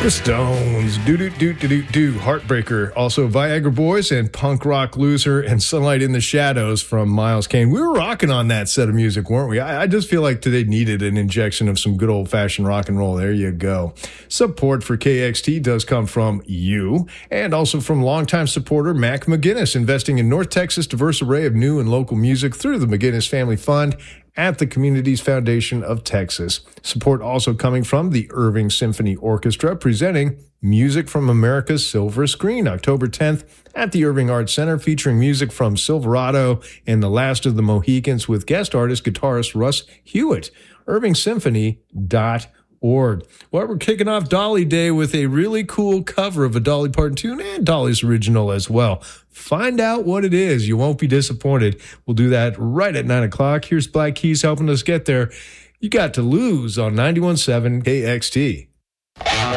The Stones, do Heartbreaker. Also Viagra Boys and Punk Rock Loser and Sunlight in the Shadows from Miles Kane. We were rocking on that set of music, weren't we? I just feel like today needed an injection of some good old-fashioned rock and roll. There you go. Support for KXT does come from you and also from longtime supporter Mac McGinnis, investing in North Texas' diverse array of new and local music through the McGinnis Family Fund at the Communities Foundation of Texas. Support also coming from the Irving Symphony Orchestra, presenting Music from America's Silver Screen, October 10th at the Irving Arts Center, featuring music from Silverado and The Last of the Mohicans with guest artist guitarist Russ Hewitt. IrvingSymphony.org. Well, we're kicking off Dolly Day with a really cool cover of a Dolly Parton tune and Dolly's original as well. Find out what it is. You won't be disappointed. We'll do that right at 9 o'clock. Here's Black Keys helping us get there. You Got to Lose on 91.7 KXT.